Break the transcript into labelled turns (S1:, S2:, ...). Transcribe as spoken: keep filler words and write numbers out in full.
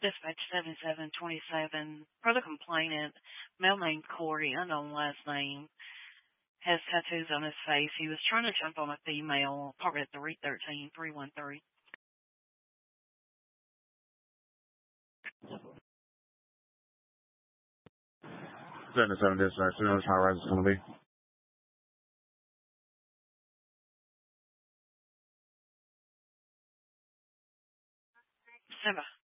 S1: Dispatch seventy-seven twenty-seven. For the complainant, male named Corey, unknown last name, has tattoos on his face. He was trying to jump on a female, parked at three thirteen three one three.
S2: seventy-seven dispatch. You know how rise is going to be.
S1: Simba.